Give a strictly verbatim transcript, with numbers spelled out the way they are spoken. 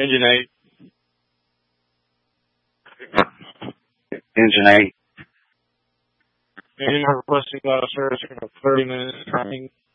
Engine eight. Engine eight. Engine requesting auto service for thirty minutes. Timing